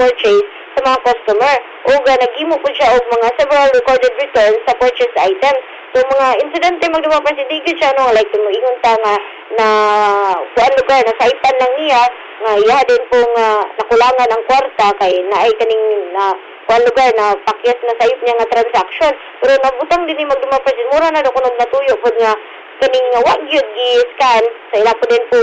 purchase sa mga customer. O naghimo po siya og mga several recorded returns sa purchase items. So mga insidente magdumapres hindi gid siya like ingon ta nga na kuan lugar na saipan lang niya nga iya din pong nakulangan ang kwarta kay naay kaning na kuan lugar na pakyas na sayop niya nga transaction. Pero nabutang din ni magdumapres mura na do kuno natuyo pud nga kaning wa gyud gi-scan sa ila po din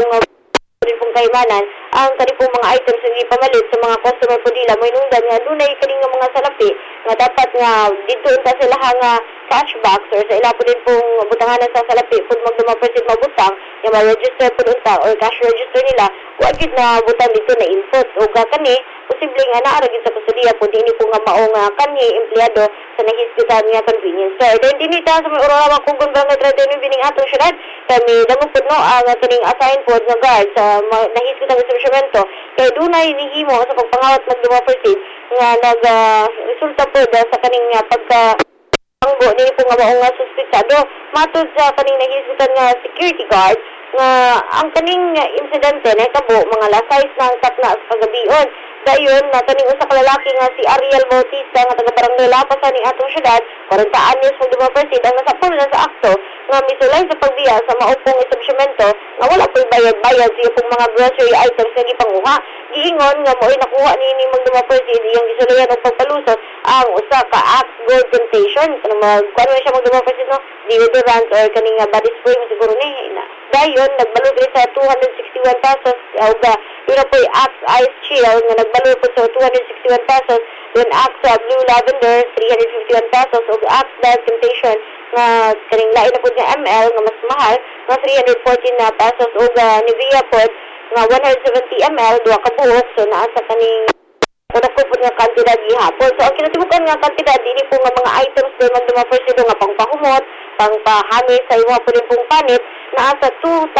pong kaimanan ang kani pong mga items nga ipamalit sa mga customer po nila may nundan nga dunay kaning mga salapi nga dapat nga dito unta sila nga cash box or sa ila po din pong butanganan sa salapi pud magdumapres mabutang nga ma-register po unta or cash register nila wa gyud na butang dito na input o kani posible nga naa ra gyud sa kustudiya pud dinhi po nga mao nga kani empleyado sa nahisgutan nga convenience store. Then dinhi ta sa may Aurora Kugon nga trading bining atong syudad kami damo pud no ang kaning assign pod nga guard sa nahisgutan nga establishmento kay dunay nihimo sa pagpangawat magdumapres nga nag resulta pod sa kaning pagka anggo nini po nga mao nga suspitsado matud sa kaning nahisgutan nga security guard nga ang kaning insidente na kabo mga lasais ng tatna sa pagabion. Dayon na kaning usa ka lalaki nga si Ariel Bautista nga taga Barangay Lapas ni atong syudad 40 anyos magdumapres ang nasapul na sa akto nga misulay sa pagbiya sa maupong establishmento nga wala po'y bayad-bayad sa pong mga grocery items nga gipanguha. Giingon nga mo'y nakuha ni magdumapres iyang gisulayan og pagpalusot ang usa ka Axe Gold Temptation kung kuano siya magdumapres no deodorant or kaning body spray siguro ni dayon nagbalo diri sa 261 pesos og yun po'y Axe Ice Chill nga nagbalo po sa 261 pesos then Axe Blue Lavender 351 pesos og Axe Dark Temptation nga kaning lain na po nga ml nga mas mahal nga 314 na pesos og Nivea pod nga 170 ml duha ka buhok so naa sa kaning ko po nga kantidad gihapon. So ang kinatibukan nga kantidad dili po nga mga items din magdumapres nga pangpahumot, pangpahamis sa imo po din pong panit naa sa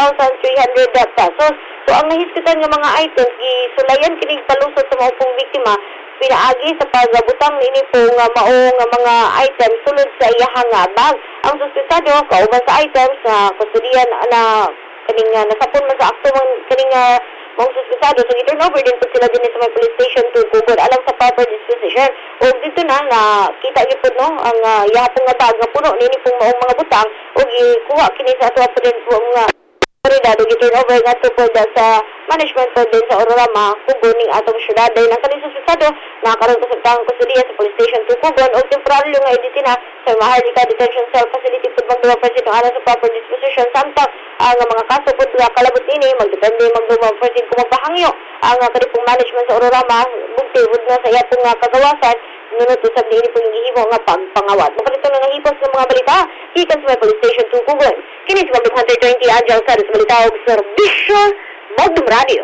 2,300 pesos. So ang nahisgutan nga mga items gisulayan kining palusot sa mga pong biktima pinaagi sa pagbutang nini po nga mao nga mga items sulod sa iyahang bag. Ang suspetsado kauban sa items na kustudiyan na kaning nasapon man sa akto kaning mga suspetsado so i-turn over din po sila din sa may police station to Kugod alam sa proper disposition o dito na kita gyud po no ang yapong nga bag nga puno nini pong maong mga butang o gikuha kini sa ato po din po nga Autoridad i-turn over nga to po sa management po din sa Aurora Kugon ning atong syudad dahil ang kaning suspetsado nakakaroon po sa tang kustudiya sa police station to Kugon o temporaryo nga editina sa Maharlika Detention Cell Facility po magdumapres alang sa proper disposition samtang ang mga kaso po kalabot ini magdepende magdumapres kung magpahangyo ang kanipong management sa Aurora bugti na sa iya pong kagawasan nunod usab ni ini pong gihimo nga pangpangawat. Makalito na nahipos ng mga balita ikan sa may police station to Kugon. Kini si Public Hunter 20 Angel sa balita og serbisyo Magnum Radio.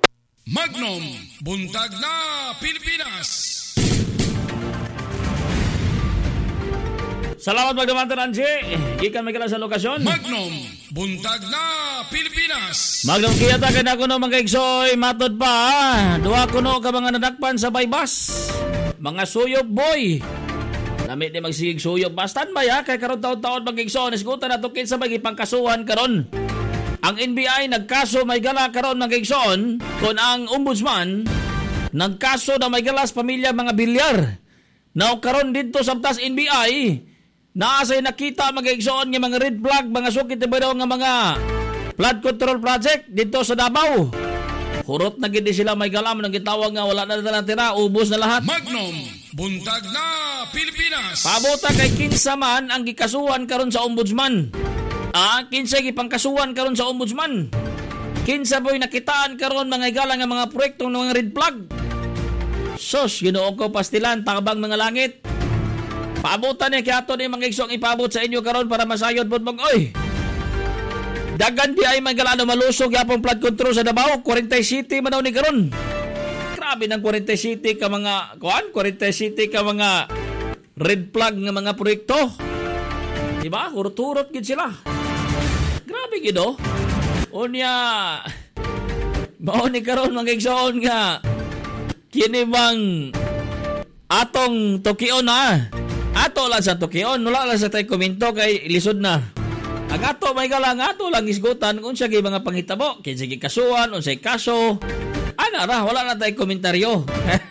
Magnum buntag na Pilipinas. Salamat magdamantan Angie. Gikan may kala sa lokasyon. Magnum buntag na Pilipinas. Magnum kiyata kay na kuno mga igsoy matod pa. Duha kuno ka mga nadakpan sa baybas. Mga suyop boy. Lamit ni magsigig suyop. Bastan ba ya? Kay karon taon-taon mag-igsoon. Isgutan na tukit sa magipangkasuhan karon. Ang NBI nagkaso may gala karon mag-igsoon kung ang ombudsman nagkaso na may galas pamilya mga bilyar. Now karon dito sa tas NBI naasay nakita mag-igsoon nga mga red flag, mga sukit na daw nga mga flood control project dito sa Davao. Hurot na gid sila may galam nang gitawag nga wala na tira, ubos na lahat. Magnum buntag na Pilipinas. Pabuta kay kinsa man ang gikasuhan karon sa ombudsman. Kinsa gipangkasuhan karon sa ombudsman. Kinsa boy nakitaan karon mga igala nga mga proyekto ng mga red flag. Sos, Ginoo ko pastilan takbang mga langit. Pabutan ni kay ato ni mga igsong ipabot sa inyo karon para masayod pod mag oy. Dagan di ay magala na malusog yapong flood control sa Davao, 40 City man daw ni karon. Grabe ng 40 City ka mga 40 City ka mga red flag nga mga proyekto. Diba? Hurot-hurot gid sila. Grabe gid oh. Unya mao ni karon mga igsoon nga kini bang atong Tokyo na. Ato lang sa Tokyo, wala lang sa tay komento kay lisod na. Ang ato may galang ato lang isgutan kung siya mga panghitabo, kinsa gikasuhan, unsay kaso. Ana wala na tayong komentaryo.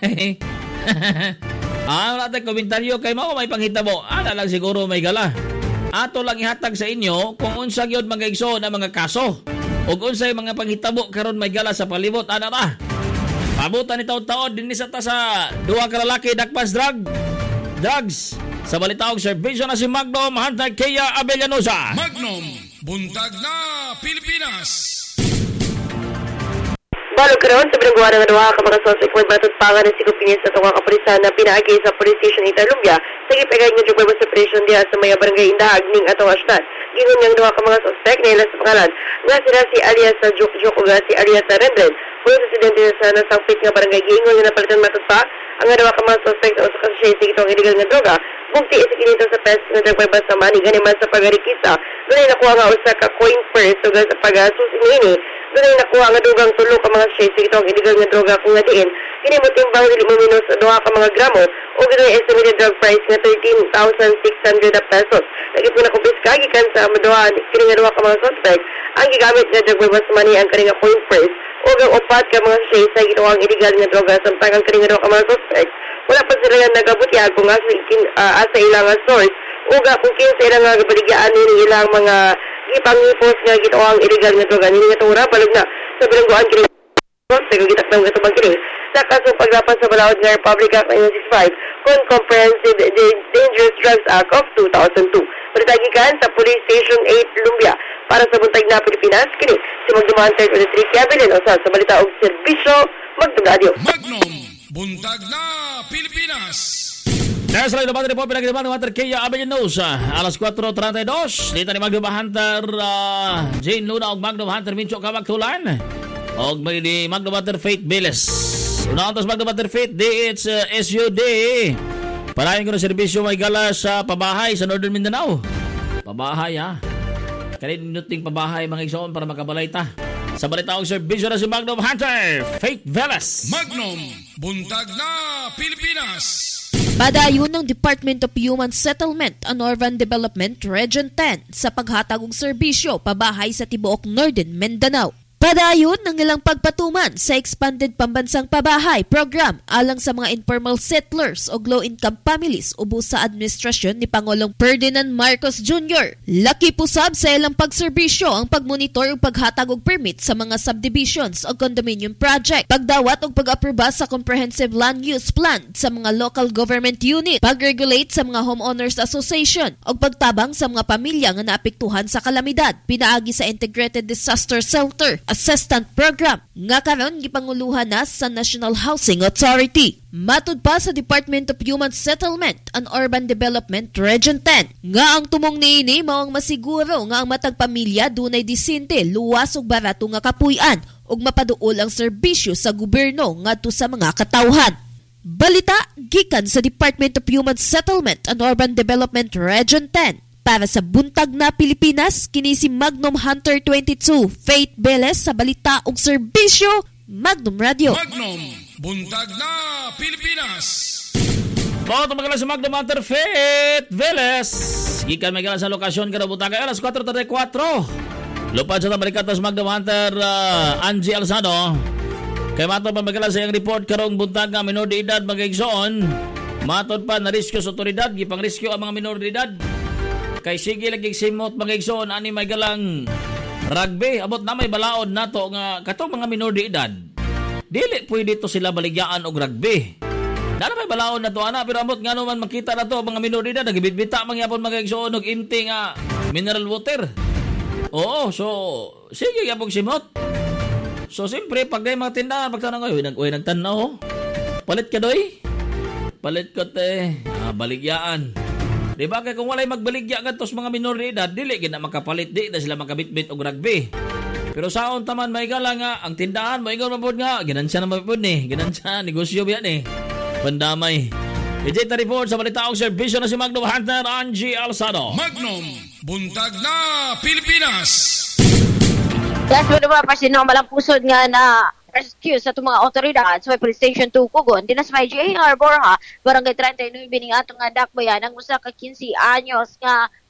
Wala tayong komentaryo kay mo may panghitabo. Lang siguro may gala. Ato lang ihatag sa inyo kung unsa gyud mga igsoon ang mga kaso ug unsay mga panghitabo karon may gala sa palibot ra. Pabutan ni taon-taon din sa duha ka lalaki dakpas drugs. Sa balita og serbisyo na si Magnum Hunter Kea Abellanosa. Magnum, buntag na Pilipinas. Balo karon sa bilangguan ng duha ka mga suspect may batutpangan ng sikupinis sa tunga kapulisan na pinaagi sa Police Station Italumbia sa gipagay nga jugay separation diha sa may barangay Indahag ning atong astan. Gingon nga duha ka mga suspect na ilang sa pangalan nga sila si alias sa Jok ug si alias sa Rembrandt. Puno presidente sa nasangpit nga barangay giingon nga napalitan matutpa ang duha ka mga suspect sa usa ka shade itong illegal nga droga. Bukti isikinito sa pest nga drug by sa money ganiman sa pagarikisa. Dunay nakuha nga usa ka coin purse ug sa pagasusin niini. Dunay nakuha nga dugang tulo ka mga shades itong illegal nga droga kung nga diin. Kini mo timbang dili mo minus duha ka mga gramo o dunay estimated drug price nga 13,600 pesos. Lagi po na kumpiska gikan sa kini nga duha ka mga suspect ang gigamit nga drug by sa money ang kani nga coin purse o ang upat ka mga shades sa gitawang illegal nga droga samtang ang kani nga duha ka mga suspect wala pa sila nga nagabutyag kung asa ilang source o kung kinsa ilang nga baligyan ni ilang mga ipangipos nga gitawang illegal nga droga nini nga tura balog na sa bilangguan kini sa gitakdang nga tubang kini sa kaso paglapas sa Balaod nga Republic Act 1965 kung Comprehensive Dangerous Drugs Act of 2002. Palitagikan sa Police Station 8 Lumbia para sa buntag na Pilipinas kini si Magnum Hunter 23 Kiabelen sa balita og serbisyo magtugadyo. Magnum, buntag na Pilipinas. Nasa rin naman rin po pinagdiman ng Hunter Kea Abellanosa alas 4:32 dito ni Magnum Hunter Jane Luna o Magnum Hunter Mincho Kamagtulan o ni Magnum Hunter Faith Beles. Una ang Magnum Hunter Faith it's SUD parahin ko ng serbisyo may gala sa pabahay sa Northern Mindanao. Pabahay kaninuting pabahay mga igsoon para makabalay ta sa balitaong serbisyo na si Magnum Hunter Faith Velas. Magnum, buntag na Pilipinas. Padayon ng Department of Human Settlement and Urban Development Region 10 sa paghatag og serbisyo pabahay sa tibuok Northern Mindanao. Padayon ng ilang pagpatuman sa Expanded Pambansang Pabahay Program alang sa mga informal settlers o low-income families ubos sa administrasyon ni Pangulong Ferdinand Marcos Jr. Laki pusab sa ilang pagserbisyo ang pagmonitor o paghatag og permit sa mga subdivisions o condominium project, pagdawat o pag-aproba sa Comprehensive Land Use Plan sa mga local government unit, pag-regulate sa mga homeowners association o pagtabang sa mga pamilya nga naapektuhan sa kalamidad, pinaagi sa Integrated Disaster Shelter Assistance Program nga karon gipanguluhan na sa National Housing Authority. Matud pa sa Department of Human Settlement and Urban Development Region 10 nga ang tumong niini mao ang masiguro nga ang matag pamilya dunay disente, luwas ug barato nga kapuy-an ug mapaduol ang serbisyo sa gobyerno ngadto sa mga katawhan. Balita gikan sa Department of Human Settlement and Urban Development Region 10. Para sa buntag na Pilipinas, kini si Magnum Hunter 22, Faith Beles sa balita ug serbisyo, Magnum Radio. Magnum, buntag na Pilipinas. Ito magala sa Magnum Hunter Faith Veles. Gikan magala sa lokasyon kada buntag alas 4:34. Lupad sa Amerikatas Magnum Hunter Angie Alzado. Kay matod pa magala sa iyang report karong buntag nga minor de edad magigsoon. Matod pa na rescue sa otoridad, gipang rescue ang mga minor de edad. Kay sige lagi simot magigsoon ani may galang rugby abot na may balaod nato nga katong mga minor de edad dili pwede to sila baligyaan og rugby dala may balaod na to ana pero amot ngano man makita na to mga minor de edad nagibitbita mangyapon magigsoon og imti nga mineral water. Oo, so sige gyapon simot. So simpre pag day mga tindahan pagtanong oy nagtanaw palit ka doy palit ko te baligyaan. Diba kay kung walay magbaligya gantos mga minor de edad, dili gid na makapalit di na sila makabitbit og rugby. Pero saon taman may gala nga ang tindahan moingon mabod nga ginansya na mapud ni, ginansya negosyo biya ni. Pandamay. DJ ta report sa balita og serbisyo na si Magnum Hunter Angie Alzado. Magnum, buntag na Pilipinas. Yes, wala pa sino malang pusod nga na rescue sa itong mga otoridad sa Police Station 2 Kugon. Dinas may J.R. Borja, Barangay 39 bining atong nga dakbayan ang usa ka 15 anyos nga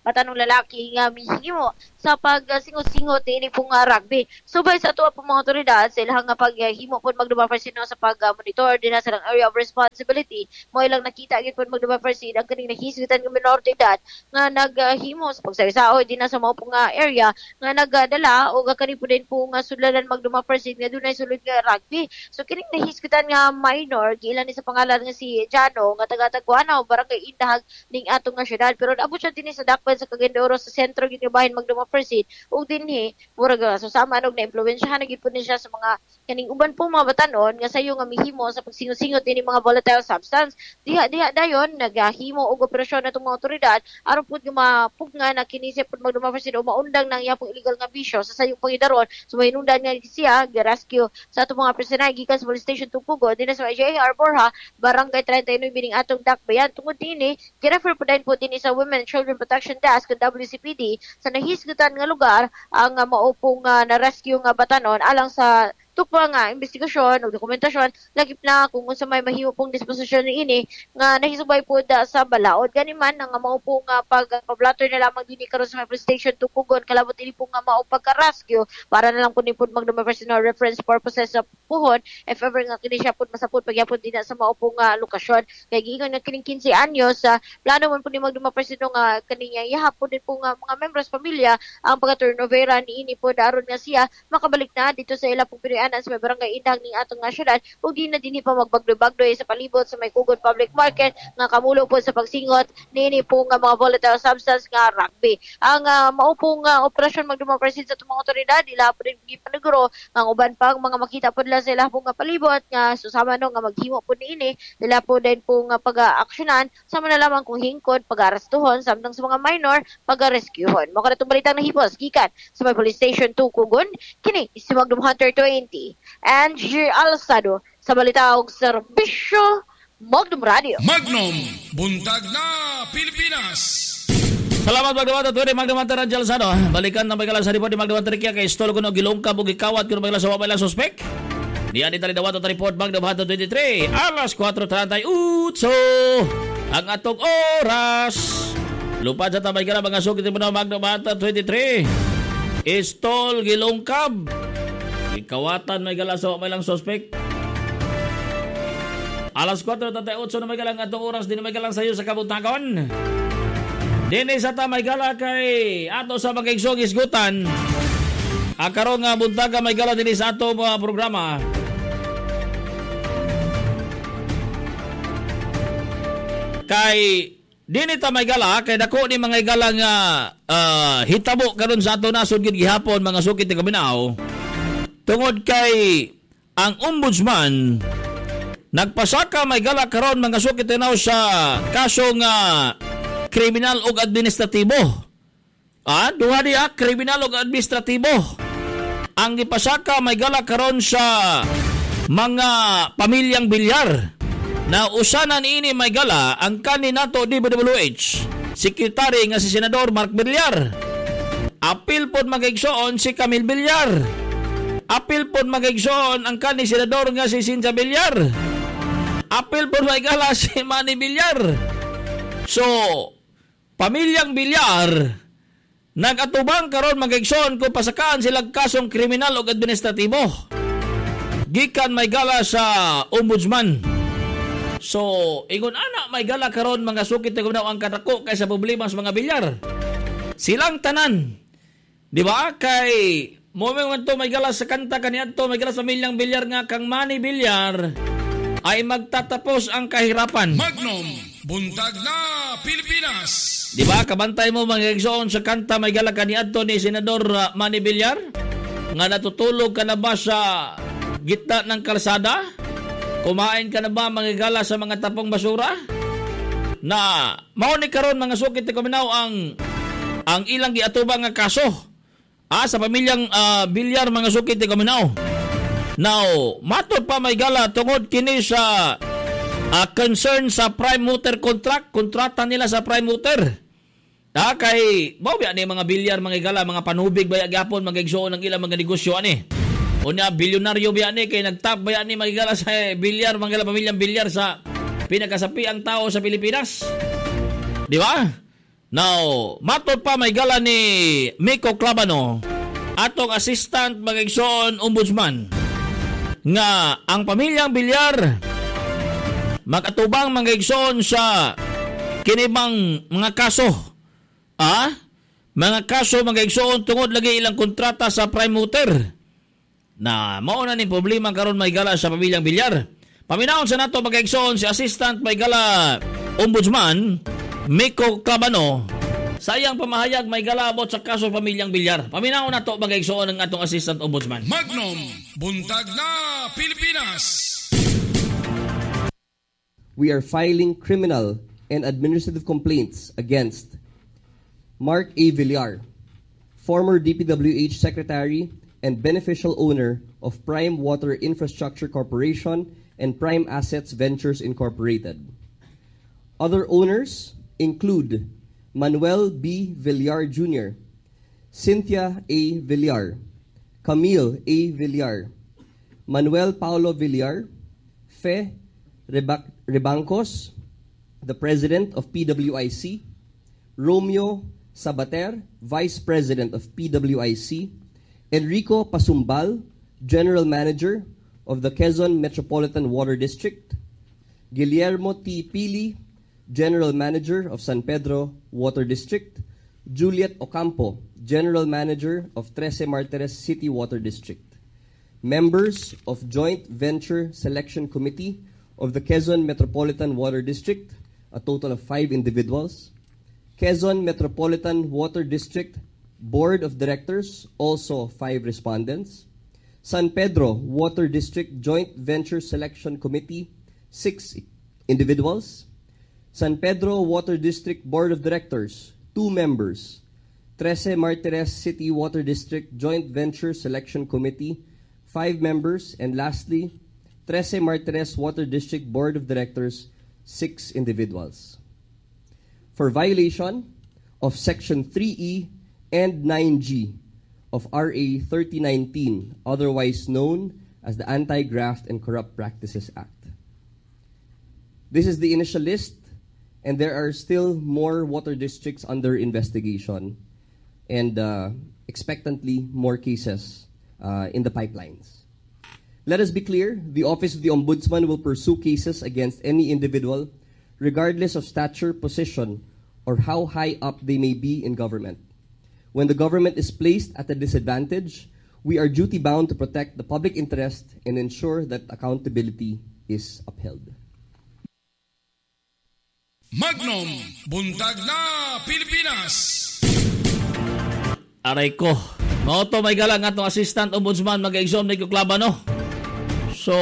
batanong lalaki nga mihimo sa pagsingot-singot ini pong rugby. Subay sa ato pong mga otoridad sa ilang nga paghimo po magdumafarsin sa pag-monitor din sa area of responsibility. Mo ilang nakita gid po magdumafarsin ang kaning nahisgutan nga minor de edad nga naghimo sa pagsarisaoy din sa mao pong area nga nagdala o kani po din po nga sudlanan magdumafarsin nga dunay sulod nga rugby. So kining nahisgutan nga minor giilan ni sa pangalan nga si Jano nga taga-Taguanaw barangay Indahag ning atong nga syudad, pero naabot siya dinhi sa dakpan sa Cagayan sa sentro gid nga bahin magdumafarsin ug dinhi murag susama og na impluwensyahan na gid po ni siya sa mga kaning uban po mga batanon nga sayo nga mihimo sa pagsingot-singot dinhi mga volatile substance. Diha dayon naghimo og operasyon natong mga otoridad aron pud nga mapugna na kini siya pud magdumafarsin o maundang nang iyang illegal nga bisyo sa sayong pangidaron. So hinungdan nga siya gi-rescue sa atong mga personal gikan sa police station Tupugo dinhi sa JR Borja barangay 39 bining atong dakbayan. Tungod dinhi gi-refer po din po dinhi sa Women and Children Protection Desk ng WCPD sa nahisgutan nga lugar ang maupong na-rescue nga batanon alang sa tukpa nga investigasyon o dokumentasyon lagip na kung unsa may mahimo pong disposisyon niini nga nahisubay po sa balaod gani man nga mao po nga pagpablatter na lamang dinhi karon sa police station Tupugon kalabot ini po nga mao pagka-rescue para na lang po ni pud magdumafarsin reference purposes sa puhon if ever nga kini siya pud masapot pagyapon din sa mao po nga lokasyon kay giingon nga kining 15 anyos plano man po ni magdumafarsin nga kaniya ihapon din po nga mga members pamilya ang pagka-turnovera niini po daron nga siya makabalik na dito sa ila pong sa may barangay Indang ning atong nga syudad ug di na dinhi pa magbagdoy-bagdoy sa palibot sa may Kugon Public Market nga kamulo po sa pagsingot niini po nga mga volatile substance nga rugby. Ang mao po nga operasyon magdumafarsin sa mga otoridad ila po din gipaniguro ang uban pang mga makita po nila sa ila po nga palibot nga susama no nga maghimo po niini nila po din po nga pag-aaksyonan sama na lamang kung hingkod pag-arestuhon samtang sa mga minor pag-rescuehon. Mo kadtong balitang nahipos gikan sa may police station 2 Kugon kini si Magnum Hunter 20 and G. Alsado sa balitaog serbisyo Magnum Radio. Magnum, buntag na Pilipinas. Salamat Magdawat at Magnum Hunter and G. Alsado. Balikan na may kalang sa report ni Magnum Hunter kaya kay Stol ko no gilongkab o gikawat ko na may kalang sa wabaylang suspek. Diyan itali dawat at report Magnum Hunter 23 alas 4:38 ang atong oras. Lupad sa tamay ka na mga sukit mo na Magnum Hunter 23 Stol gilongkab ikawatan may galaso may lang suspect. Alas 4:38 na may galang atong oras din may galang sayo sa kabuntagon. Dini sa ta may gala kay ato sa magigsugisgutan. Karon nga buntaga may gala dinhi sa ato programa. Kay dini ta may gala kay dako ni mga gala nga hitabo karon sa ato nasod gid gihapon mga sukit ni Kaminaw. Tungod kay ang ombudsman nagpasaka may gala karon mga sukit tinaw sa kaso nga kriminal ug administratibo. Duha diha kriminal ug administratibo. Ang gipasaka may gala karon sa mga pamilyang bilyar. Na usanan ini may gala ang kaninato DPWH sekretary nga si Senador Mark Villar. Apil pod magigsoon si Camille Villar. Apil pod magigsoon ang kani senador nga si Cynthia Villar. Apil pod may gala si Manny Villar. So, pamilyang Villar nagatubang karon magigsoon kung pasakaan silang kasong kriminal o administratibo. Gikan may gala sa ombudsman. So, ingon ana may gala karon mga sukit na gumaw ang kadako kaysa problema sa mga Villar. Silang tanan. Di ba? Kay momeng to may gala sa kanta kaniadto may gala sa pamilyang Villar nga kang Manny Villar ay magtatapos ang kahirapan. Magnum, buntag na Pilipinas. Di ba? Kabantay mo mga igsoon sa kanta may gala kaniadto ni Senador Manny Villar nga natutulog ka na ba sa gitna ng kalsada? Kumain ka na ba mga gala sa mga tapong basura? Na mao ni karon mga sukit ni Kaminaw ang ilang giatubang nga kaso sa pamilyang Villar mga sukit ni Kaminaw. Now, matod pa may gala tungod kini sa concern sa prime mover contract, kontrata nila sa prime mover. Kay mao biya ni mga Villar mga gala mga panubig baya gyapon mga igsoon ng ilang mga negosyo ani. Unya bilyonaryo biya ni kay nagtap biya ni mga gala sa Villar mga gala pamilyang Villar sa pinakasapi ang tao sa Pilipinas. Di ba? Now, matod pa may gala ni Miko Clabano, atong assistant magigsoon ombudsman, nga ang pamilyang Villar magatubang magigsoon sa kinibang mga kaso. Mga kaso magigsoon tungod lagi ilang kontrata sa prime mover. Na mauna ni problema karon may gala sa pamilyang Villar. Paminahon sa nato magigsoon si assistant may gala ombudsman Miko Clabano, sayang pamahayag may galabot sa kaso pamilyang Villar. Paminaw na to magigsoon ng atong assistant ombudsman. Magnum, Buntag na Pilipinas. We are filing criminal and administrative complaints against Mark A. Villar, former DPWH Secretary and beneficial owner of Prime Water Infrastructure Corporation and Prime Assets Ventures Incorporated. Other owners include Manuel B. Villar Jr., Cynthia A. Villar, Camille A. Villar, Manuel Paulo Villar, Fe Rebancos, the President of PWIC, Romeo Sabater, Vice President of PWIC, Enrico Pasumbal, General Manager of the Quezon Metropolitan Water District, Guillermo T. Pili, General Manager of San Pedro Water District, Juliet Ocampo, General Manager of Trece Martires City Water District. Members of Joint Venture Selection Committee of the Quezon Metropolitan Water District, a total of 5 individuals. Quezon Metropolitan Water District Board of Directors, also 5 respondents. San Pedro Water District Joint Venture Selection Committee, 6 individuals. San Pedro Water District Board of Directors, 2 members. Trece Martires City Water District Joint Venture Selection Committee, 5 members. And lastly, Trece Martires Water District Board of Directors, 6 individuals. For violation of Section 3E and 9G of RA 3019, otherwise known as the Anti-Graft and Corrupt Practices Act. This is the initial list, and there are still more water districts under investigation and expectantly more cases in the pipelines. Let us be clear, the Office of the Ombudsman will pursue cases against any individual regardless of stature, position, or how high up they may be in government. When the government is placed at a disadvantage, we are duty-bound to protect the public interest and ensure that accountability is upheld. Magnum, Buntag na Pilipinas. Aray ko. Mao to may galang atong assistant ombudsman mag-exam ni Clabano. So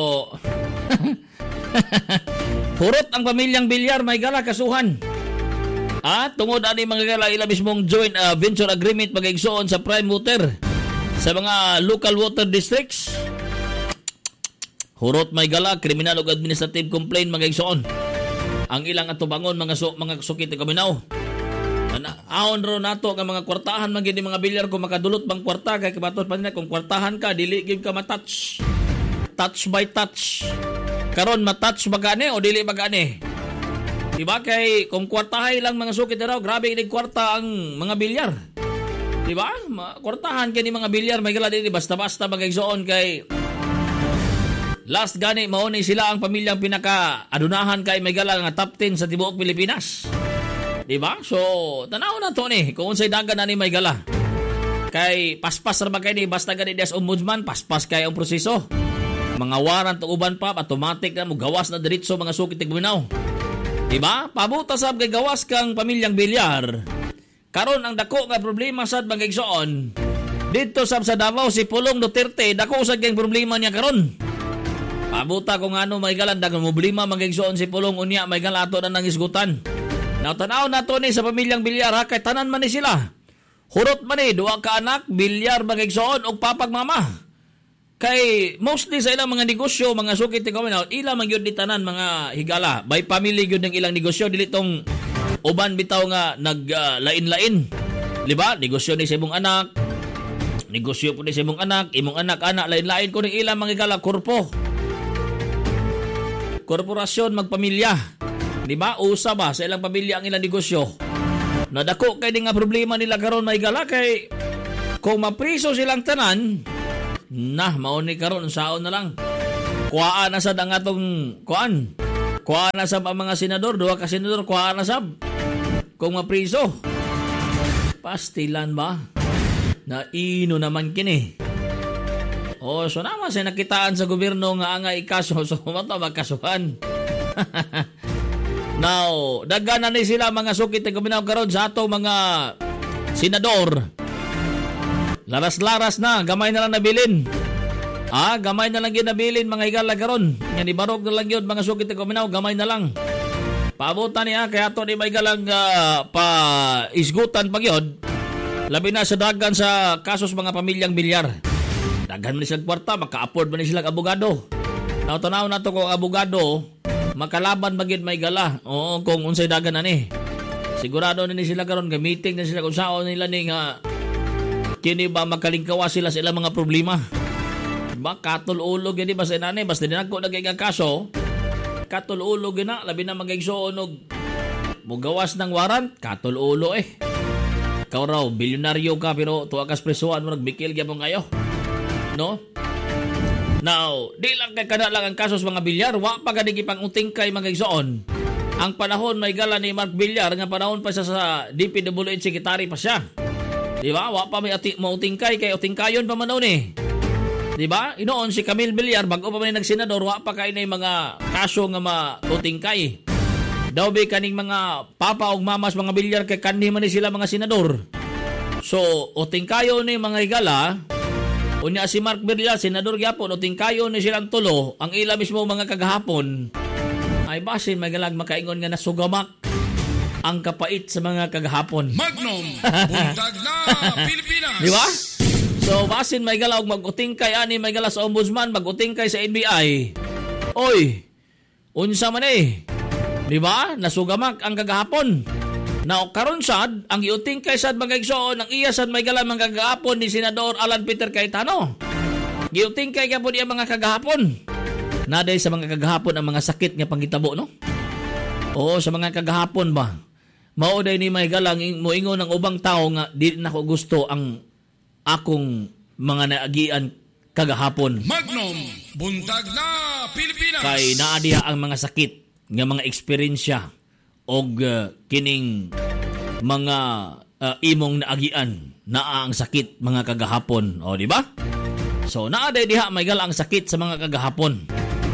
purot ang pamilyang Villar may gala kasuhan. Tungod ani mga gala ila mismong joint venture agreement mag-exam sa prime water sa mga local water districts. Hurot may gala criminal ug administrative complaint mag-exam. Ang ilang atubangon mga sukit ng kaminaw. Aon ro nato nga mga kwartahan man gid mga Villar kung makadulot bang kwarta kay kabatos pa nila kung kwartahan ka dili gyud ka matouch. Touch by touch. Karon matouch ba gani o dili ba gani? Diba kay kung kwartahay lang mga sukit raw grabe inig kwarta ang mga Villar. Diba? Kwartahan kay ni mga Villar may gala dili basta-basta magigsoon kay last gani mauni sila ang pamilyang pinaka-adunahan kay may gala nga top 10 sa tibuok Pilipinas. Diba? So, tanaw na to ni kung unsay dagan na ni may gala. Kay paspas ra ba kay ni basta gani des ombudsman, paspas kay ang proseso. Mga warrant o uban pa, automatic na mo gawas na diretso mga sukit tigminaw. Diba? Pabuta sab kay gawas kang pamilyang Villar. Karon ang dako nga problema sad magigsoon. Dito sab sa Davao si Pulong Duterte, dako sad kay problema niya karon. Pabuta kung ano may galandag ng problema magigsoon si Pulong unya may galato na nangisgutan. Nautanaw na to ni sa pamilyang Villar ha, kay tanan man ni sila. Hurot man ni, duwa ka anak, Villar magigsoon o papagmama. Kay mostly sa ilang mga negosyo, mga sukit ni Kaminaw, ilang man yun di tanan mga higala. By family yun ng ilang negosyo, dili tong uban bitaw nga naglain-lain. Diba? Negosyo ni sa imong anak, negosyo po ni sa imong anak, anak, lain-lain ko ng ilang mga higala, korporasyon, magpamilya. Diba? Usa ba sa ilang pamilya ang ilang negosyo? Nadako kay di nga problema nila karon may gala kay kung mapriso silang tanan, mauni karon saon na lang. Kuhaan na sad ang atong kuan. Kuhaan na sab ang mga senador, 2 ka senador kuhaan na sab. Kung mapriso. Pastilan ba? Na ino naman kini. So naman sa nakitaan sa gobyerno nga nga ikaso, so mato magkasuhan. Now, daghan na ni sila mga sukit na guminaw karon sa ato mga senador. Laras-laras na, gamay na lang nabilin. Gamay na lang yun nabilin mga higala karon. Yan ibarog na lang yun mga sukit na guminaw, gamay na lang. Paabutan niya, kaya ito ni may galang pa-isgutan pag yun. Labi na sa dagan sa kasos mga pamilyang bilyar. Daghan man silang kwarta, maka-afford man silang abogado. Tanaw na ito kung abogado, makalaban bagid may gala. Oo, kung unsay dagan na ni. Sigurado na ni sila karon gamitin na sila kung saan nila ni nga kini ba makalingkawa sila sa ilang mga problema. Diba? Katululog yan, basta inanay, basta dinagko na kaya kaso, katululog na, labi na magigsoon og mugawas ng warrant, katululo Ikaw raw, bilyonaryo ka pero tuwa kas presuan mo nagbikil gyapon kayo. No? Now, di lang kay kada lang ang kasos mga bilyar, wa pa gani gipanguting kay mga igsoon. Ang panahon may gala ni Mark Villar nga panahon pa siya sa DPWH secretary pa siya. Di ba? Wa pa may mauting kay utingkayon pa man daw ni. Di ba? Inoon si Camille Villar bago pa man nagsenador, wa pa kay nay mga kaso nga mauting kay. Daw be kaning mga papa ug mamas mga Villar kay kanhi man ni sila mga senador. So, utingkayon ni mga igala. Unya si Mark Villar, senador gyapon, o tingkayo ni silang tulo, ang ila mismo mga kagahapon, ay basin magalag makaingon nga nasugamak ang kapait sa mga kagahapon. Magnum, buntag na Pilipinas. Di ba? So basin may galaw mag-uting kay ani may gala sa ombudsman, mag-uting kay sa NBI. Oy, unsa man Di ba? Nasugamak ang kagahapon. Now, karon sad, ang iuting kay sad magigsoon, ang iya sad may gala mga kagahapon ni Senador Alan Peter Cayetano. Giuting kay gapon iya mga kagahapon. Naday sa mga kagahapon ang mga sakit nga panghitabo, no? Oo, sa mga kagahapon ba? Mauday ni may galang moingon ng ubang tao nga di na ko gusto ang akong mga naagian kagahapon. Magnum, buntag na Pilipinas. Kay naa diha ang mga sakit nga mga eksperyensya og kining mga imong naagian naa ang sakit mga kagahapon, o di ba? So naa diha may gala ang sakit sa mga kagahapon.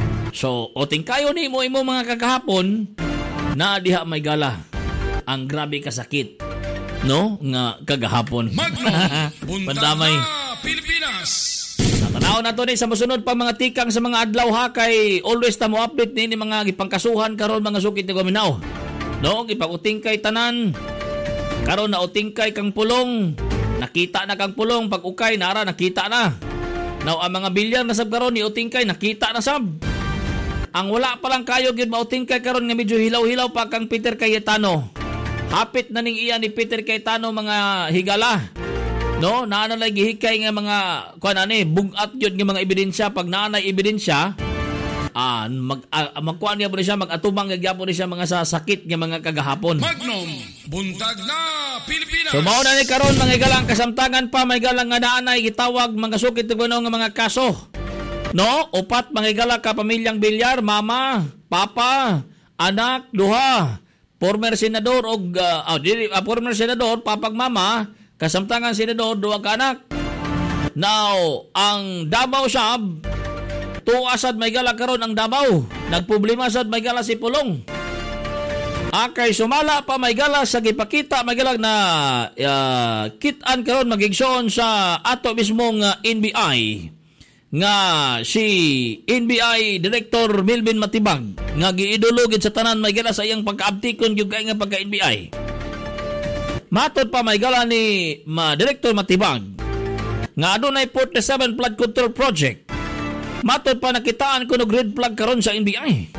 So oting kayo ni mo mga kagahapon naa diha may gala ang grabe ka sakit, no, nga kagahapon. Magnum, buntag na Pilipinas. Tanaw na to ni sa mosunod pa mga tikang sa mga adlaw ha, kay always ta mo update ni mga gipangkasuhan karon mga sukit ni Guminaw. No, ipag-uting kay tanan. Karon na uting kay kang pulong. Nakita na kang pulong pag ukay nara nakita na. Now ang mga bilyar na sab karon ni uting kay nakita na sab. Ang wala pa lang kayo gyud mauting kay karon nga medyo hilaw-hilaw pa kang Peter Cayetano. Hapit na ning iya ni Peter Cayetano mga higala. No, naano lay gihikay nga mga kuan ani bugat gyud nga mga ebidensya pag naanay ebidensya. Magkuhan niya po siya, mag-atubang nagyapon niya mga sasakit ng mga kagahapon. Magnum, buntag na Pilipinas. So mauna ni karon mga galang kasamtangan pa, may galang nga naanay gitawag mga sukit ng mga kaso. No, upat mga galang ka pamilyang Villar, mama, papa, anak, duha, former senador og former senador, papag mama, kasamtangan senador, duha ka anak. Now, ang Davao Sab, tuasad may gala karon ang Davao. Nagproblema sad may gala si Pulong. Kay sumala pa may gala sa gipakita may gala na kitan karon magigsoon sa ato mismong NBI nga si NBI Director Melvin Matibag nga giidulogid sa tanan may gala sa iyang pagkaabtikon gyud kay nga pagka NBI. Matod pa may gala ni Director Matibag nga adunay 47 flood control project. Matod pa nakitaan ko no red flag karon sa NBI.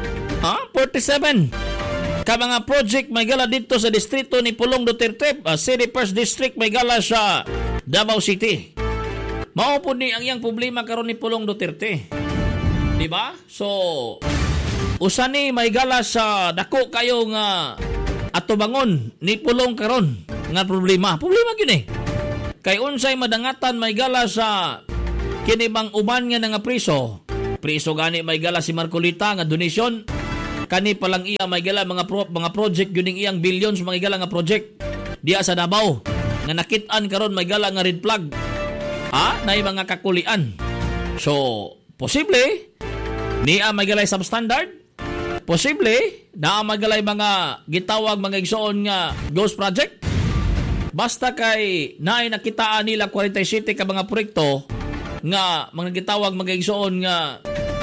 47. Ka mga project may gala dito sa distrito ni Pulong Duterte, City First District may gala sa Davao City. Mao po ni ang iyang problema karon ni Pulong Duterte. Di ba? So usa ni may gala sa dako kayo nga atubangon ni pulong karon nga problema gyud eh. Kay unsay madangatan may gala sa kinibang uban nga nga priso gani may gala si Marcolita nga donation, kani palang iya may gala mga project gyud ning iyang billions mga gala nga project diya sa Davao nga nakit-an karon may gala nga red flag nay mga kakulian. So posible niya may galay substandard, posible na may galay mga gitawag mga igsoon nga ghost project. Basta kay naay nakitaan nila 47 ka mga proyekto nga mga gitawag mga igsoon nga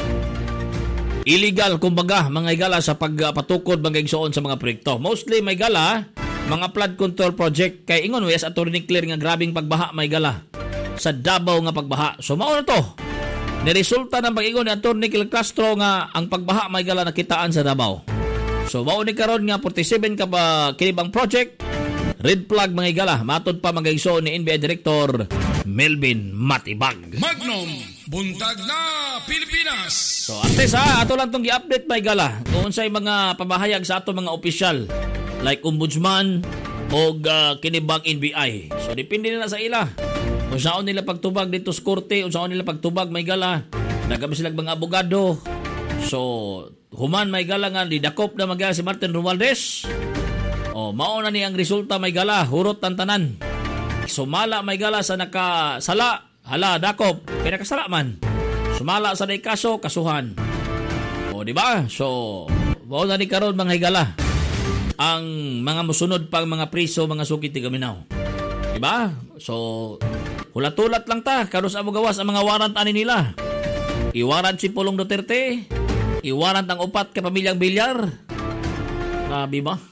illegal kumbaga mga igala sa pagpatukod mga igsoon sa mga proyekto. Mostly may gala mga flood control project kay ingon wes attorney clear nga grabing pagbaha may gala sa Davao nga pagbaha. So mao na to. Niresulta ng pag-ingon ni Atty. Kil Castro nga ang pagbaha may gala nakitaan sa Davao. So mao ni karon nga 47 ka ba kinibang project red flag mga igala. Matod pa mga igsoon ni NBI Director Melvin Matibag. Magnum, buntag na Pilipinas. So ates ato lang tong gi-update mga igala kung unsay mga pamahayag sa ato mga opisyal like ombudsman o kinibang NBI. So depende na sa ila. Kung saan nila pagtubag dito sa korte, kung saan nila pagtubag may gala. Nagami silang mga abogado. So human may gala nga didakop na magala si Martin Romualdez. Mao na ni ang resulta may gala, hurot ang tanan. Sumala may gala sa nakasala, hala dakop, kaya nakasala man. Sumala sa day kaso, kasuhan. Di ba? So mao na ni karon mga higala ang mga musunod pang mga priso, mga sukit ti Gaminaw. Di ba? So hulat-hulat lang ta, karos amo gawas ang mga warrant ani nila. Iwarant si Pulong Duterte, iwarant ang upat ka pamilyang Bilyar. Grabe ba?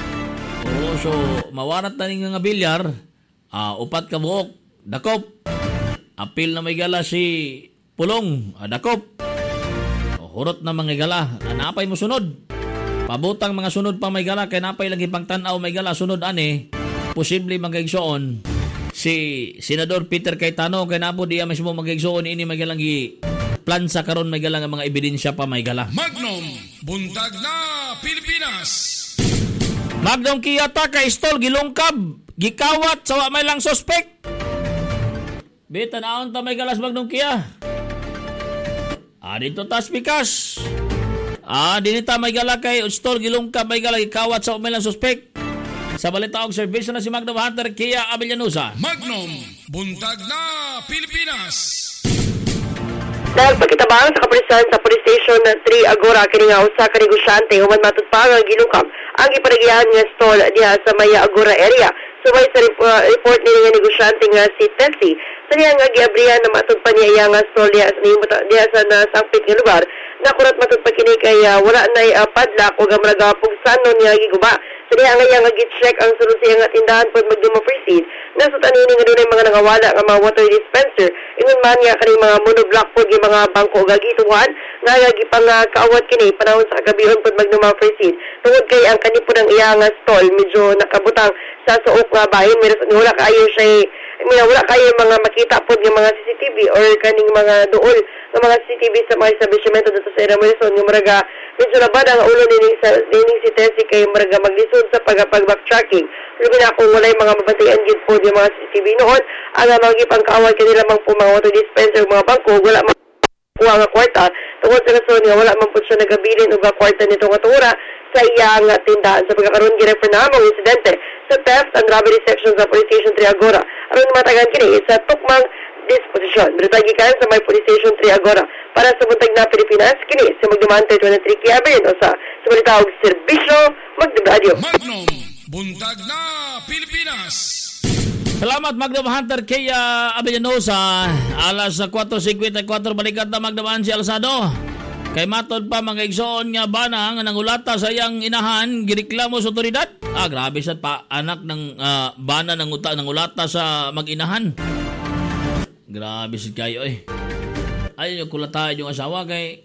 So mawarant na nga Bilyar, upat ka buok, dakop. Apil na may gala si Pulong, dakop. Hurot na mga gala, napay mo sunod. Pabutang mga sunod pa may gala, kaya napay lang ipangtanaw may gala sunod ani. Posible magigsoon si Senador Peter Cayetano kay napo diya mismo magigsoon ini may galang plan sa karon may galang mga ebidensya pa may gala. Magnum, buntag na Pilipinas. Magnum Kiyata kay Stol gilungkab, gikawat sa wa may lang suspect. Bitanaon ta may galas Magnum Kiya. Dito tas pikas. Dinita may gala kay Stol gilungkab may gala gikawat sa wa may lang suspect. Sa balita og serbisyo na si Magnum Hunter Kia Abellanusa. Magnum, buntag na Pilipinas. Dahil pagkitabang sa kapulisan sa Police Station 3 Agora kini nga usa ka negosyante human matud pa nga gilungkab ang ipanagihan nga stall diha sa Maya Agora area. Subay sa report ni nga negosyante nga si Tessie sa niya nga giabrihan na matud pa niya nga stall diha sa nasangpit nga lugar. Nakurat matud pa kini kay wala nay padlock o gamraga pugsanon niya giguba. So diha nga gi-check ang sulod siya nga tindahan pag magdemo-proceed. Nasutan ini nga dunay mga nangawala nga mga water dispenser. Ingon man nga kaning mga monoblock pod yung mga bangko o gagituhan nga gipang kaawat kini panahon sa kagabihon pod magdemo-proceed. Tungod kay ang kanipod ang iya nga stall medyo nakabutang sa suok nga bahin. Wala kayo mga makita pod ng mga CCTV or kaning mga dool ng mga CCTV sa mga establishmento dito sa Era Morrison nga maraga medyo labad ang ulo nining si Tessie kay maraga maglisod sa pag-backtracking. Lubi na kung walay mga mabantayan gid pod yung mga CCTV noon ang mga gipangkaaway kanila mang po mga water dispenser mga bangko wala kuha nga kwarta tungod sa rason nga wala man po siya nagabilin o kwarta nito nga tura sa iyang tindahan. Sa pagkakaroon girefer na among insidente sa theft and robbery section sa Police Station 3 Agora. Aron matagan kini sa tukmang disposisyon. Britagi kayo sa may Police Station 3 Agora. Para sa buntag na Pilipinas, kini sa Magdumante 23 Kiabin o sa balitawag serbisyo Magdumradio. Magnum, buntag na Pilipinas. Salamat Magnum Hunter kaya Abellanusa. Alas 4:54 balikat na Magdum si Alsado. Kay matod pa mga igsoon nga bana nga nangulata sa iyang inahan gireklamo sa otoridad. Grabe sad pa anak ng bana ng ulata sa mag-inahan. Grabe sad kayo Ayaw kulatahan yung asawa kay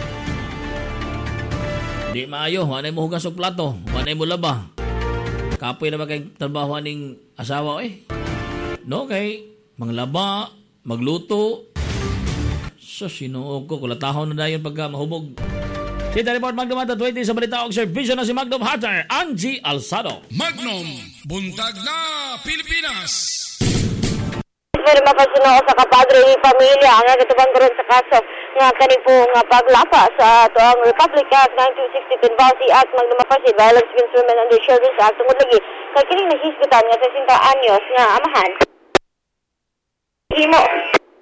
di maayo, wanay mo hugas og plato, wanay mo laba. Kapoy na ba kay trabaho ning asawa No kay manglaba, magluto. So sinuog ko kulatahon na dayon pagka mahubog. Si report Magnum at 20 sa balita og serbisyo na si Magnum Hatter, Angie Alsado. Magnum, buntag na Pilipinas. Pero mapasuno sa kapadre ni pamilya ang nagatuban karon sa kaso nga kani po nga paglapa sa tuang Republic Act 1960 Penalty Act magdumapasid Violence Against Women and Their Children Act tungod lagi kay kini nahisgutan nga 60 anyos nga amahan himo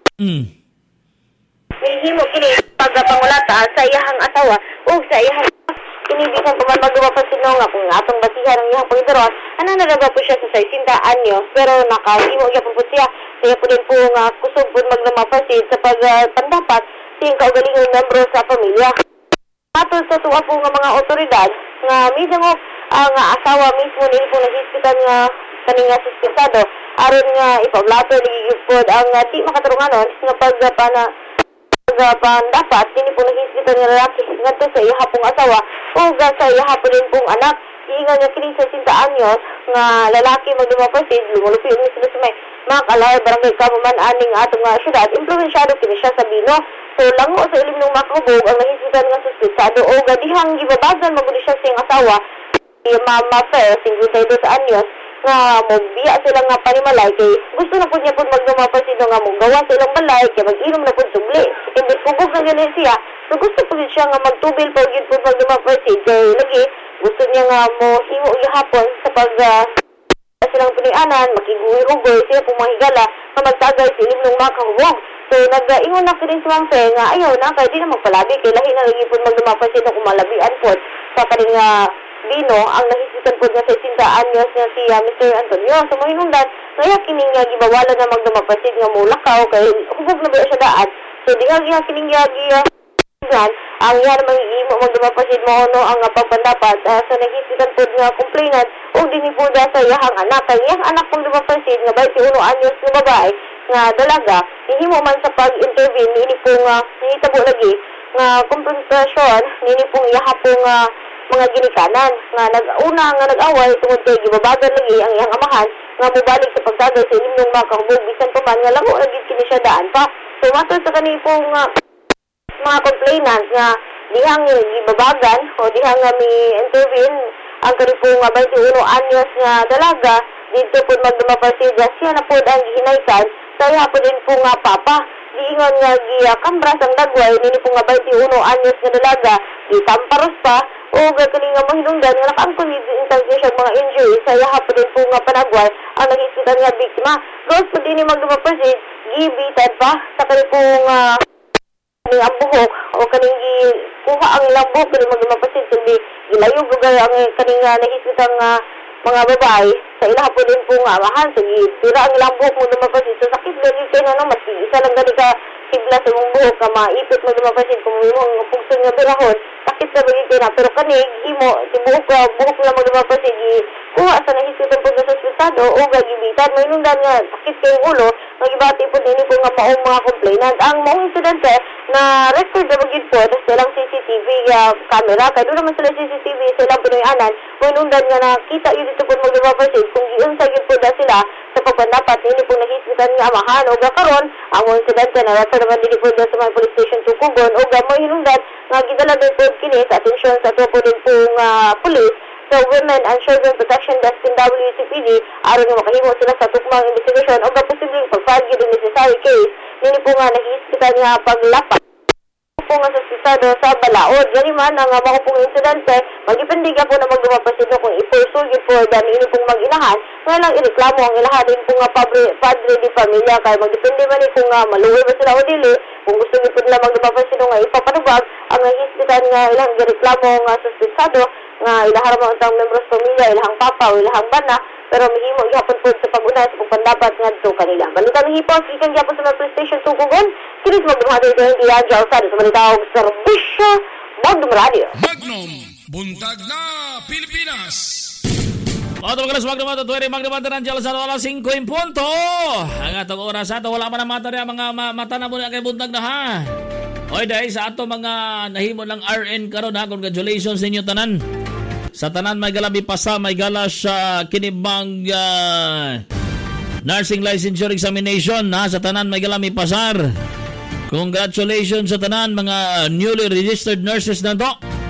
himo kini pagpangulata sa iyahang asawa o sa iyahang inibisan ko man magdumapasid nga kung atong basihan ang iyahang pangidron ana naraga po siya sa 60 anyos pero nakahimo gyapon po siya kaya po din po nga kusog po magdumapasid sa pagpandapat siyang kaugalingong membro sa pamilya. Matod sa tuwa po nga mga otoridad nga mismo ang asawa mismo nila po nahispitan nga kaning suspensado aron nga ipaglato ligigipod ang di makatarunganon nga pagpandapat din po nahispitan nga lalaki ngadto sa iya pong asawa o sa iya po din pong anak. Iingan nga kini sa 60 anyos nga lalaki magdumapasid lumulupi ni sila sa may makalay barangay Kamuman aning atong syudad impluwensyado kini siya sa Bino. So lango sa ilim ng makahubog ang nahispitan nga suspensado o gadihang gibabagan maguli siya siyang asawa si Mama Fair 52 anyos nga magbiya sila nga panimalay kay gusto na po niya po magdumapasid nga gawa sa ilang balay kay mag-inom na po subli hindi pugog na ganun siya so gusto po siya nga magtubil po yun po magdumapasid kay lagi gusto niya nga mo himo ihapon sa pag silang pinianan, makiguhi-hugoy siya pong mahigala na magtagay sa ilim ng makahubog. So, nag-ingon na rin si Ma'am Fe nga ayaw na, kaya di na magpalabi, kaya lahi na lagi po magdumapasin na kumalabian po sa kaning Bino, ang nahisitan po nga sa 60 anyos nga si Mr. Antonio. So, mahinundan, kaya kining gibawala na magdumapasin nga mulakaw, kaya hubog na ba siya daan. So, di nga kining ang yan mahihimo magdumapasid mo ang pagpandapat sa nahisitan po nga complainant o dinipuda sa iyahang anak. Kaya iyang anak pong dumapasid nga 21 anyos na babae nga dalaga, hihimo man sa pag-intervene, nini pong nitabo lagi nga kompensasyon, nini pong iyaha pong mga ginikanan nga nag-una nga nag-away tungod kay gibabagan lagi ang iyang amahan nga mubalik sa pagtagay sa ilim ng makahubog bisan pa man nga lango lagi kini siya daan pa. So matod sa kani pong mga complainant nga dihang gibabagan o dihang mi intervene ang kanipong 21 anyos nga dalaga dito po magdumapasid siya na po ang gihinaykan kaya po din po nga papa diingon nga gikambras ang dagway nini po nga 21 anyos nga dalaga gitamparos pa o gagaling nga mahinungdan nga nakaangkon siya mga injuries kaya po din po nga panagway ang nagisitan nga biktima gawin po din magdumapasid gibitan pa sa kanipong kaning ang buhok o kaning kuha ang ilang buhok kaning magdumapasid kundi gilayog lugar ang kaning nahisitang mga babae sa ilaha po din po nga amahan so tira ang ilang buhok magdumapasid so sakit gani kay mas isa lang gani ka sibla sa mong buhok ka maipit magdumapasid kung imong pugson nga birahon sakit sa bagay na pero kaning himo si buhok lang magdumapasid kuha sa nahisitang po sa ospital o gagibitan may nundan nga sakit kayong ulo magibati po din po nga maong mga complainant ang maong insidente na record na magid po sa ilang CCTV camera kaya doon naman sila CCTV sa ilang pinayanan may nundan nga nakita yun dito po magdumapasid kung giunsa yun po na sila sa pagpandapat hindi po nahismitan nga amahan o gakaron ang mga insidente na record naman din po sa mga police station Tukugon o gamoy hinundan nga gidala din po kini sa atensyon sa ito po din po police sa Women and Children Protection Desk in WCPD aron nga makahimo sila sa tukmang investigasyon o posibleng pag-file yung necessary case nini po nga nahihispitan nga paglapat po nga sa sisado sa balaod gani man ang mga pong insidente magipindi ka po na magdumapasid kung i-pursue yun po dami ini pong mag-inahan nga lang ireklamo ang ilahan din po nga padre di pamilya kaya magdepende man kung maluwi ba sila o dili kung gusto nyo po nila magdumapasid nga ipapanubag ang nahihispitan nga ilang ireklamo nga suspensado nga ilahang mga utang membros pamilya, ilahang papa o ilahang bana, pero mahimo ihapon po sa pag-una sa pagpandapat nga dito kanila. Balita ng hipos, ikan gyapon sa mga PlayStation Tukugon, kinis magdumahati ito yung Diyan Jalsad sa balita og serbisyo, Magnum Radio. Magnum, buntag na Pilipinas. Otro mga Magnum at 20, Magnum at Jalsad sa wala 5 punto. Ang atong oras ato, wala man ang mata rin, mga mata na muna kay buntag na ha. Oy dahil sa ato mga nahimo ng RN karon ha, congratulations ninyo tanan. Sa tanan may gala bipasa, may gala sa kinibang nursing licensure examination ha. Sa tanan may gala pasar. Congratulations sa tanan mga newly registered nurses na to.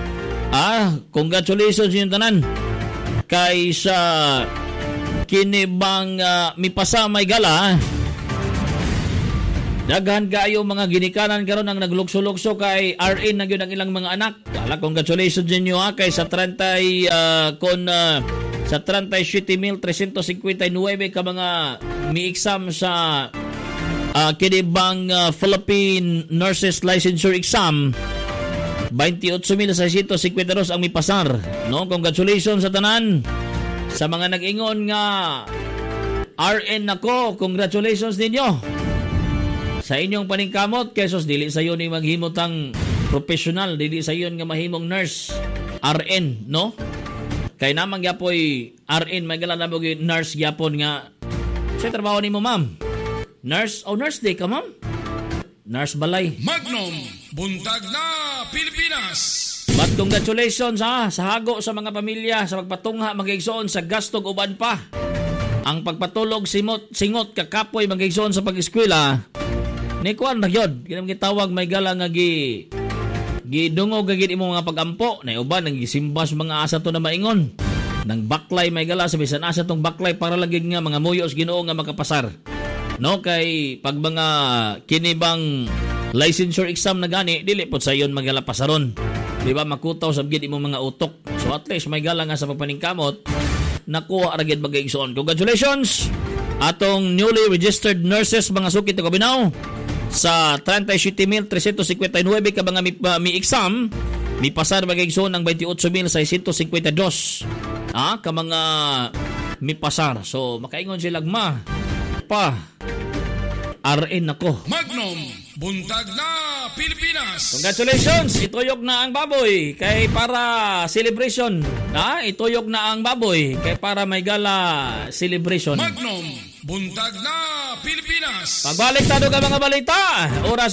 Congratulations yung tanan. Kay sa kinibang mipasa may gala. Daghan kaayo mga ginikanan karon ang naglukso-lukso kay RN na gyud ang ilang mga anak. Congratulations ninyo kay sa 37,359 ka mga mi-exam sa kinibang Philippine Nurses Licensure Exam. 28,652 ang mipasar. No, congratulations sa tanan. Sa mga nag-ingon nga RN nako, congratulations ninyo. Sa inyong paningkamot, kesos dili sa ni maghimotang professional, dili sa nga mahimong nurse RN, no? Kay namang gyapoy RN may gala na mo nurse gyapon nga. Sa trabaho nimo, ma'am? Nurse o nurse day ka, ma'am? Nurse balay. Magnum, buntag na Pilipinas. But congratulations sa hago sa mga pamilya sa pagpatungha magigsoon sa gastog uban pa. Ang pagpatulog singot kakapoy magigsoon sa pag-eskwela. Ni kuan na yun. Kinang gitawag may gala nga gidungog gagid imo mga pagampo. Na uban nang gisimba sa mga asa to na maingon. Nang baklay may gala sa bisan asa tong baklay para lagi nga mga muyos Ginoo nga makapasar. No kay pag mga kinibang licensure exam na gani dili pod sayon magala pasaron. Di ba makutaw sa gid imong mga utok. So at least may gala nga sa pagpaningkamot nakuha ra gid magigsoon. Congratulations atong newly registered nurses mga sukit ko binaw sa 37,359 ka mga mi-exam mi-pasar magigsoon ang 28,652 ka mga mi-pasar. So makaingon sila pa RN ako. Magnum, buntag na Pilipinas. Congratulations! Ituyok na ang baboy kay para celebration. Ituyok na ang baboy kay para may gala celebration. Magnum, buntag na Pilipinas. Pagbalik tayo ka mga balita. Oras.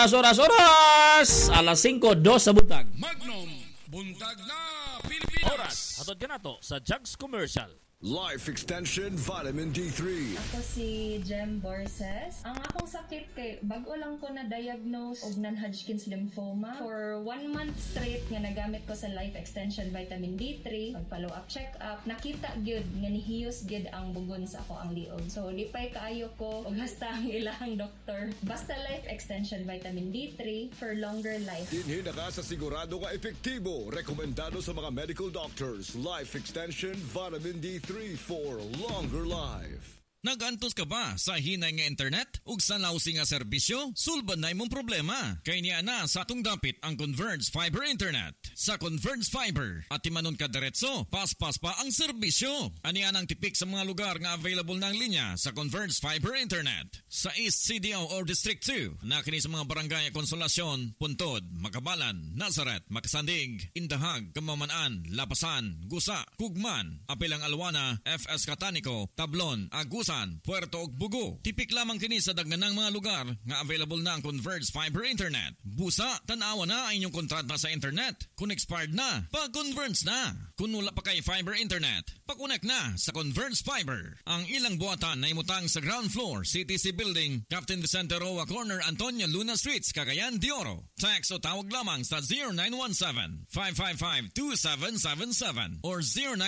Alas 5:02 sa buntag. Magnum, buntag na Pilipinas. Oras. Hatod ka na to sa Jugs Commercial. Life Extension Vitamin D3. Ako si Jem Borses. Ang akong sakit kay bago lang ko na diagnose og non-Hodgkin's lymphoma. For 1 month straight nga nagamit ko sa Life Extension Vitamin D3, pag follow up check up, nakita gyud nga nihiyos gyud ang bugon sa ako ang liog. So lipay kaayo ko og hasta ang ilang doktor. Basta Life Extension Vitamin D3 for longer life. Dinhi na ka sa sigurado nga epektibo. Rekomendado sa mga medical doctors. Life Extension Vitamin D3 for longer life. Nagantos ka ba sa hinay nga internet? Ug sa lausing nga serbisyo? Sulban na imong problema. Kay niya na sa atong dapit ang Converge Fiber Internet. Sa Converge Fiber, at timanon ka diretso, paspas pa ang serbisyo. Anian ang tipik sa mga lugar nga available ng linya sa Converge Fiber Internet. Sa East CDO or District 2, nakini sa mga barangay Konsolasyon, Puntod, Makabalan, Nazaret, Makasandig, Indahag, Kamamanaan, Lapasan, Gusa, Kugman, Apilang Alwana, FS Catanico, Tablon, Agusan, Puerto ug Bugo. Tipik lamang kini sa daghanang mga lugar nga available na ang Converge Fiber Internet. Busa, tan-awa na ang inyong kontrata sa internet. Kung expired na, pag-converge na. Kung wala pa kay Fiber Internet, pakunek na sa Converge Fiber. Ang ilang buhatan na imutang sa ground floor, CTC Building, Captain Vicente Roa Corner, Antonio Luna Streets, Cagayan de Oro. Text o tawag lamang sa 0917-555-2777 or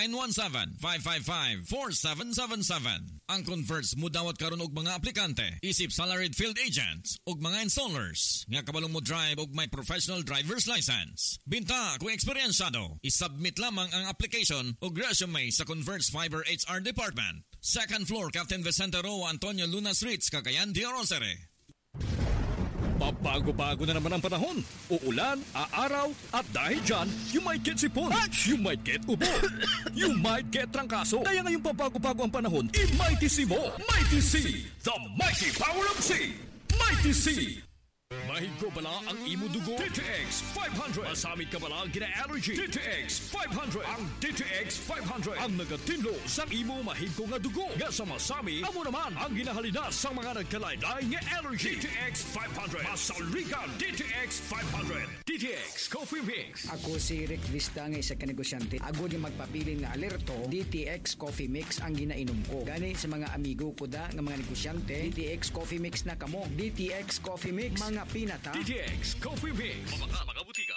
0917-555-4777. Ang Converge mo dawat karon og mga aplikante, isip salaried field agents ug mga installers nga kabalong mo drive og may professional driver's license. Binta kung eksperyensado, isubmit lamang ang application ug resume sa Converge Fiber HR Department. Second floor, Captain Vicente Roa, Antonio Luna Streets, Cagayan de Oro. Pabago-bago na naman ang panahon. Uulan, aaraw, at dahil dyan, you might get sipon, you might get ubo, you might get trangkaso. Kaya ngayong pabago-bago ang panahon, i-Mighty C mo. Mighty C, the mighty power of C. Mighty C. Mahigko bala ang imo dugo? DTX 500. Masamit ka bala gina-allergy? DTX 500. Ang DTX 500 ang nagatinlo sa imo mahigko nga dugo. Nga sa masami, amo naman ang ginahalinas sa mga nagkalaylay nga allergy. DTX 500. Masaligan DTX 500. DTX Coffee Mix. Ako si Rick Vista nga isa ka negosyante. Ako di magpabiling na alerto, DTX Coffee Mix ang ginainom ko. Gani sa mga amigo ko da nga mga negosyante, DTX Coffee Mix na kamo. DTX Coffee Mix, mga pinata. DTX Coffee Mix. Mga butika.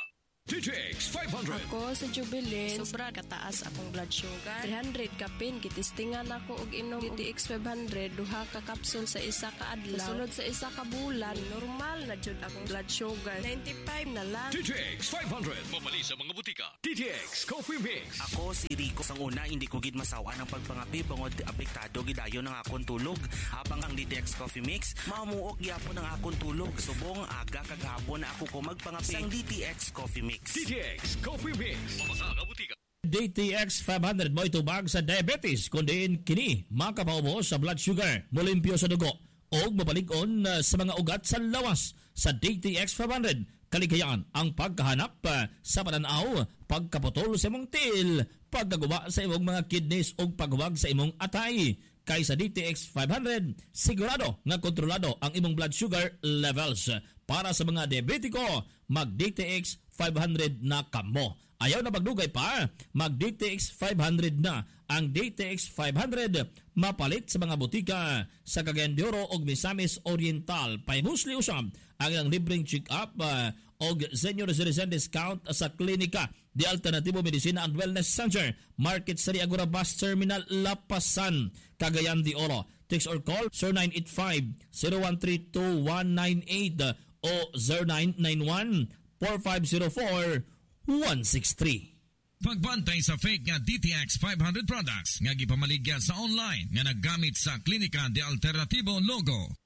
DTX 500. Ako sa Jubilee, sobra kataas akong blood sugar. 300 kapin, kitistingan ako og inom DTX 500, duha ka kapsul sa isa ka adlaw. Sunod sa isa ka bulan, normal na jud akong blood sugar. 95 na lang. DTX 500. Mabali sa mga butika. DTX Coffee Mix. Ako si Rico. Sang una, hindi ko gid masawa ng pagpangapi bangod apektado gidayon ng akong tulog. Habang ang DTX Coffee Mix, mamuok gyapon ang akong tulog. Subong aga kagahapon na ako ko magpangapi sang DTX Coffee Mix. DTX Coffee Mix. Mamasa ka butika. DTX 500 mo itubag sa diabetes kundi kini makapaubo sa blood sugar, molimpyo sa dugo o mabalig-on sa mga ugat sa lawas. Sa DTX 500 kaligayaan ang pagkahanap sa pananaw, pagkaputol sa imong til, pagkaguba sa imong mga kidneys o paghuwag sa imong atay. Kay sa DTX 500 sigurado nga kontrolado ang imong blood sugar levels. Para sa mga diabetiko, mag DTX 500 na kamo. Ayaw na magdugay pa, mag DTX 500 na. Ang DTX 500 mapalit sa mga butika sa Cagayan de Oro o Misamis Oriental. Paimusli usab ang ilang libreng check-up o senior citizen discount sa klinika di Alternatibo Medicina and Wellness Center, Market Sari Agora Bus Terminal, Lapasan, Cagayan de Oro. Text or call 0985-0132-198 o 0991-4504-163. Pagbantay sa fake nga DTX 500 products nga gipamaligya sa online nga naggamit sa Klinika de Alternativo logo.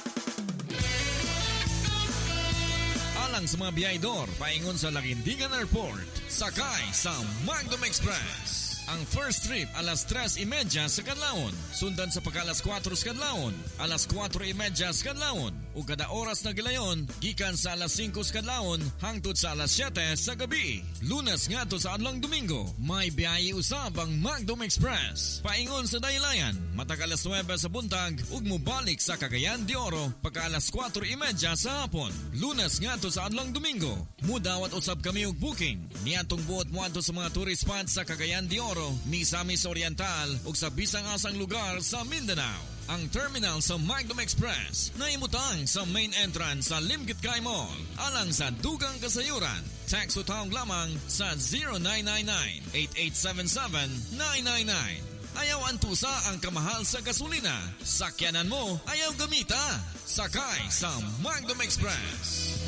Alang sa mga biyahedor, paingon sa Laguindingan Airport, sakay sa Magdom Express. Ang first trip alas 3:30 sa kadlawon, sundan sa pagka alas 4 sa kadlawon, alas 4:30 sa kadlawon, ug kada oras na gilayon gikan sa alas 5 sa kadlawon hangtod sa alas 7 sa gabi. Lunes ngadto sa adlong Domingo, may biyahe usab ang Magdom Express. Paingon sa daylayan, matag alas 9 sa buntag ug mobalik sa Cagayan de Oro pagka alas 4:30 sa hapon. Lunes ngadto sa adlong Domingo, mudawat usab kami og booking niadtong buot moadto sa mga tourist spots sa Cagayan de Oro, Misamis Oriental ug sa bisang asang lugar sa Mindanao. Ang terminal sa Magdom Express na imutang sa main entrance sa Limkit Kay Mall. Alang sa dugang kasayuran, tax o tawag lamang sa 0999-8877-999. Ayaw antusa ang kamahal sa gasolina. Sakyanan mo, ayaw gamita. Sakay sa Magdom Express.